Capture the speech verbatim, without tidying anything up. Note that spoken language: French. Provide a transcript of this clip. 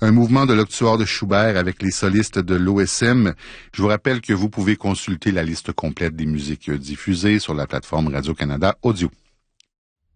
un mouvement de l'octuor de Schubert avec les solistes de l'O S M. Je vous rappelle que vous pouvez consulter la liste complète des musiques diffusées sur la plateforme Radio-Canada Audio.